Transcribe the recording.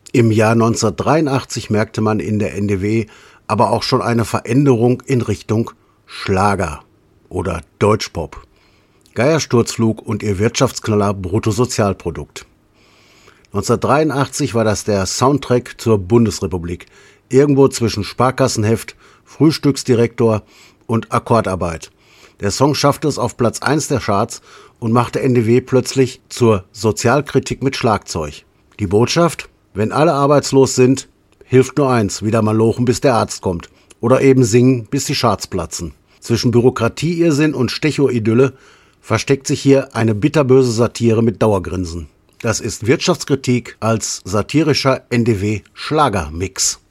Im Jahr 1983 merkte man in der NDW aber auch schon eine Veränderung in Richtung Schlager oder Deutschpop. Geiersturzflug und ihr Wirtschaftsknaller Bruttosozialprodukt. 1983 war das der Soundtrack zur Bundesrepublik, irgendwo zwischen Sparkassenheft, Frühstücksdirektor und Akkordarbeit. Der Song schaffte es auf Platz 1 der Charts und machte NDW plötzlich zur Sozialkritik mit Schlagzeug. Die Botschaft? Wenn alle arbeitslos sind, hilft nur eins, wieder mal lochen, bis der Arzt kommt. Oder eben singen, bis die Charts platzen. Zwischen Bürokratie-Irrsinn und Stecho-Idylle versteckt sich hier eine bitterböse Satire mit Dauergrinsen. Das ist Wirtschaftskritik als satirischer NDW-Schlagermix.